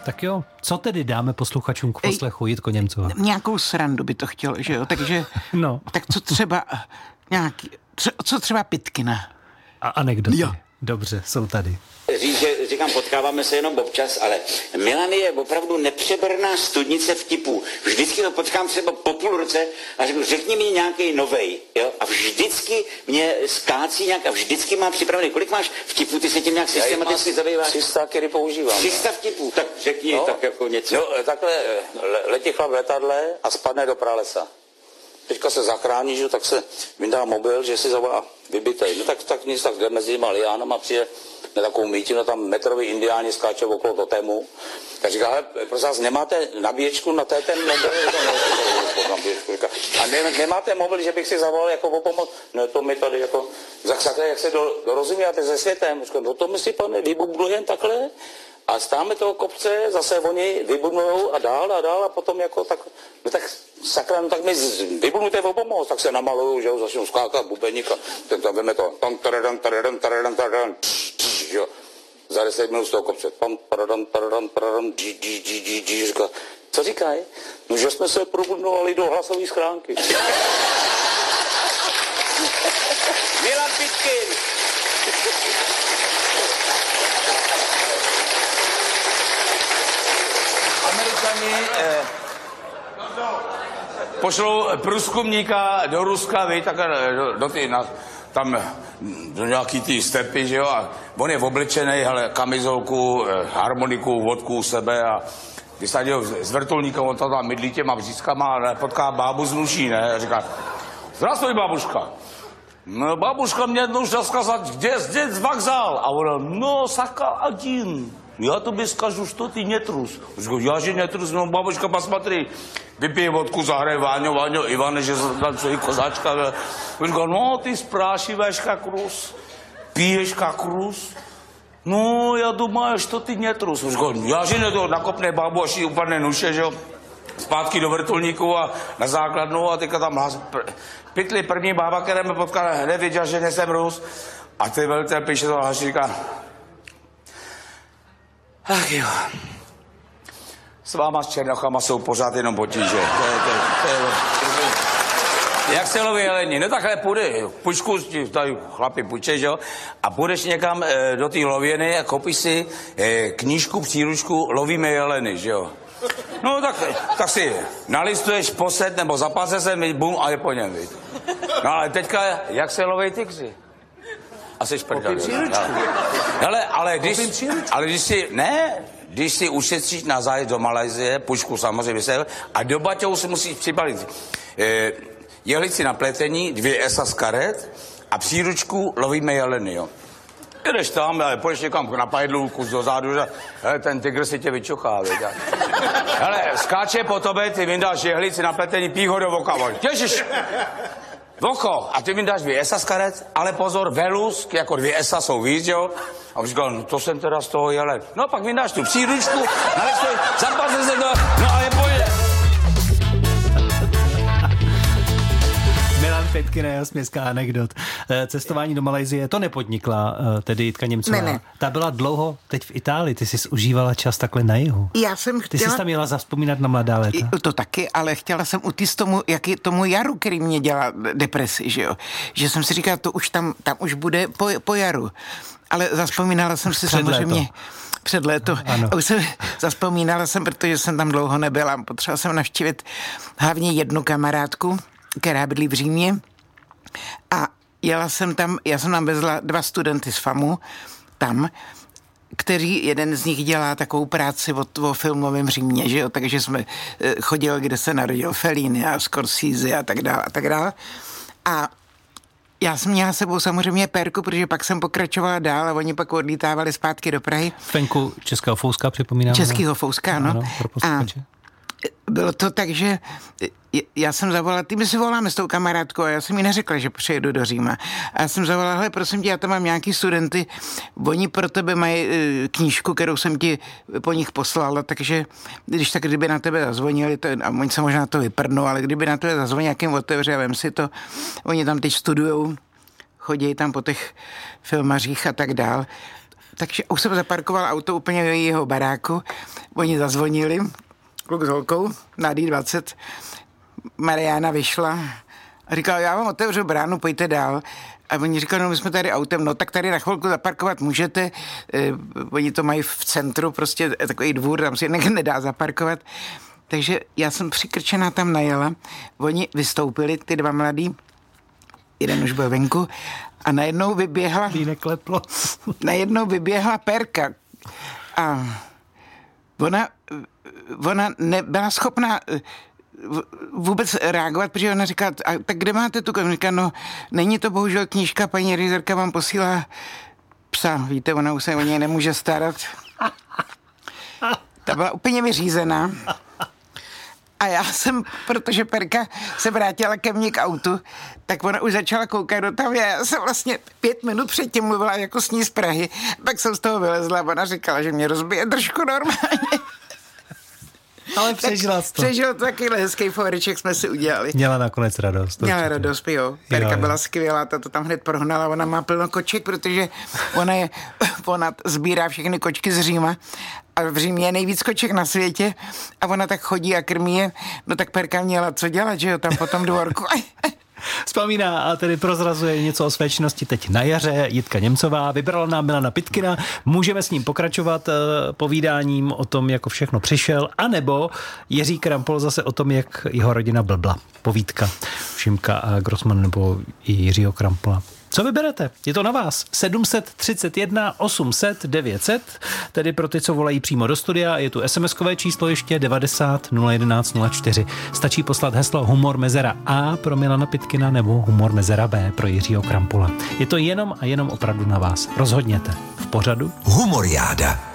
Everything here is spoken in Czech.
Tak jo, co tedy dáme posluchačům k poslechu Jitko Němcová? Nějakou srandu by to chtělo, že jo? Takže, no. Tak co třeba co třeba Pitkina? A anekdoty. Jo. Dobře, jsou tady. Říkám, potkáváme se jenom občas, ale Milan je opravdu nepřeberná studnice vtipů. Vždycky to potkám třeba po půl roce a řekni mi nějaký novej, jo? A vždycky mě skácí nějak a vždycky má připravený. Kolik máš vtipů, ty se tím nějak systematicky zabýváš? 300, který používám. 300 vtipů, tak řekni tak jako něco. No, takhle letí chlap v letadle a spadne do pralesa. Teďka se zachrání, že, tak se vyndá mobil, že si zavolá vybitej. No tak nic, tak jde mezi těma liánama, přijde na takovou mítinu, tam metrový indiáni skáčou okolo totému. Tak říká, hele, prosím vás, nemáte nabíječku na ten mobil? A nemáte mobil, že bych si zavolal jako o pomoc? No to mi tady jako, jak se dorozumíte se světem? Říkám, no to my si, pane, vybubnujeme takhle a stáme toho kopce, zase oni vybudnujou a dál a potom jako tak, no tak sakra, no tak mi vybudnujte o pomoc, tak se namalujou, že jo, začnou skákat bubeník a ten tam veme to, jo, za 10 minut z toho kopce, říká, co říkají? No, že jsme se probudnovali do hlasové schránky. Milan Pitkin! Američani pošlou průzkumníka do Ruska, tak do nějaký ty stepy, že jo, a on je oblečený, hele, kamizolku, harmoniku, vodku u sebe a vysadil z vrtulníka, on to tam mydlí těma břízkama a potká bábu z Nuší, ne, a říká, zdravstvuj, babuška. No, babuška mě jednou chtěla zkazat, kde je vokzál? A ona, no, saka один. Já tobě skažu, što ty netrus. Říkám, já že netrus, no babuška, посмотри. Vypije vodku, zahraje Váňo, Ivane, že tancují kozáčka. Říkám, no, ty sprášiveš jak Rus, piješ jak Rus. No, já думаю, что ty netrus. Říkám, já že netrus, nakopne babu, až jí upadne nuše, že jo. Zpátky do vrtulníku a na základnu a teďka tam pytli první bába, která mě potkala, hned věděla, že nejsem Rus. A ty velitel píše to a říká, ach jo, s váma s černochama jsou pořád jenom potíže. Jak se loví jeleni? No takhle půjde, pučku, tady chlapi půjče, že jo? A půjdeš někam do té lověny a koupíš si knížku, příručku Lovíme jeleny, že jo? No tak si nalistuješ posed nebo zapáse se, bum, a je po něm, víc. No ale teďka, jak se loví tygři? A jsi šprdel. Ale když si ušetříš na zájezd do Malajzie, pušku samozřejmě vysel, a do baťohu si musíš přibalit jehlici na pletení, 2 esa z karet a příručku Lovíme jeleny, jo. Jdeš tam, ale půjdeš někam na pajdlu, kus dozadu, že ten tygr si tě vyčuchá, věď. Hele, skáče po tobě, ty vyndáš jehlici na pletení, pích ho do voka, těžíš. Voko, a ty mi dáš 2 esa z karet, ale pozor, velus, jako 2 esa jsou víc, jo? A už říkal, no to jsem teda z toho jelen. No pak mi dáš tu příručku, nalistoj, zapáse se to, no a je pojede. Milan Pitkin, jeho směská anekdot. Cestování do Malajsie, to nepodnikla tedy Jitka Němcová. Ne. Ta byla dlouho teď v Itálii, ty jsi užívala čas takhle na jihu. Já jsem chtěla... Ty jsi tam měla zavzpomínat na mladá léta. To taky, ale chtěla jsem utíct tomu jaru, který mě dělá depresi, že jo. Že jsem si říkala, to už tam už bude po jaru. Ale zavzpomínala jsem si samozřejmě... Před léto. A už jsem zavzpomínala jsem, protože jsem tam dlouho nebyla. Potřebovala jsem navštívit hlavně jednu kamarádku, která bydlí v Římě. A já jsem tam vezla 2 studenty z FAMu tam, který jeden z nich dělá takovou práci o filmovém Římě, že jo? Takže jsme chodili, kde se narodil Fellini a Scorsese a tak dále. A já jsem měla sebou samozřejmě Pérku, protože pak jsem pokračovala dál a oni pak odlítávali zpátky do Prahy. Venku Českého Fouska, připomínám. Českého Fouska, ano. Pro posluchače. Bylo to tak, že já jsem zavolala, my si voláme s tou kamarádkou a já jsem jí neřekla, že přijedu do Říma. A já jsem zavolala, hele, prosím tě, já tam mám nějaký studenty, oni pro tebe mají knížku, kterou jsem ti po nich poslala, takže kdyby na tebe zazvonili, a oni se možná to vyprdnou, ale kdyby na tebe zazvonili, jakým otevře a vem si to, oni tam teď studujou, chodí tam po těch filmařích a tak dál. Takže už jsem zaparkoval auto úplně do jeho baráku. oni zazvonili, kluk s holkou, na D20, Mariána vyšla a říkala, já vám otevřu bránu, pojďte dál. A oni říkali, no my jsme tady autem, no tak tady na chvilku zaparkovat můžete, oni to mají v centru, prostě takový dvůr, tam si nedá zaparkovat. Takže já jsem přikrčená tam najela, oni vystoupili, ty dva mladí, jeden už byl venku a najednou vyběhla Perka a ona nebyla schopná vůbec reagovat, protože ona říká, tak kde máte tu knižku? Říká, no, není to bohužel knížka, paní редaktorka vám posílá psa, víte, ona už se o něj nemůže starat. Ta byla úplně vyřízená. A já jsem, protože Perka se vrátila ke mně k autu, tak ona už začala koukat do tam. Já jsem vlastně 5 minut předtím mluvila jako s ní z Prahy, tak jsem z toho vylezla a ona říkala, že mě rozbije držku normálně. Ale přežila to. Přežil to takovýhle hezký fóreček jsme si udělali. Měla nakonec radost. Měla radost, jo. Perka byla skvělá, ta to tam hned prohnala, ona má plno koček, protože ona sbírá všechny kočky z Říma a v Římě je nejvíc koček na světě a ona tak chodí a krmí je, no tak Perka měla co dělat, že jo, tam po tom dvorku. Vzpomíná a tedy prozrazuje něco o své činnosti teď na jaře. Jitka Němcová vybrala nám Milana Pytkina. Můžeme s ním pokračovat povídáním o tom, jak všechno přišel, anebo Jiří Krampol zase o tom, jak jeho rodina blbla. Povídka Šimka a Grossman nebo i Jiřího Krampola. Co vyberete? Je to na vás. 731 800 900, tedy pro ty, co volají přímo do studia. Je tu SMS-kové číslo ještě 90 011 04. Stačí poslat heslo Humor mezera A pro Milana Pytkina nebo Humor mezera B pro Jiřího Krampola. Je to jenom a jenom opravdu na vás. Rozhodněte. V pořadu Humoriáda.